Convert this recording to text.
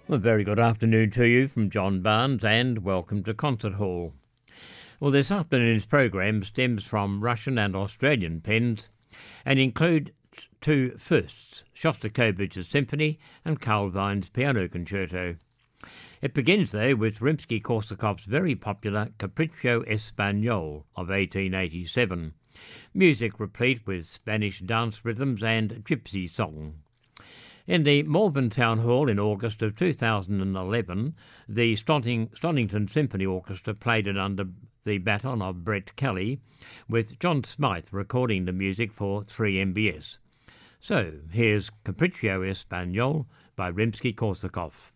Well, a very good afternoon to you from John Barnes and welcome to Concert Hall. Well, this afternoon's program stems from Russian and Australian pens and includes two firsts, Shostakovich's Symphony and Carl Wine's Piano Concerto. It begins, though, with Rimsky-Korsakov's very popular Capriccio Espagnol of 1887, music replete with Spanish dance rhythms and gypsy song. In the Malvern Town Hall in August of 2011, the Stonnington Symphony Orchestra played it under the baton of Brett Kelly, with John Smythe recording the music for 3MBS. So, here's Capriccio Espagnol by Rimsky-Korsakov.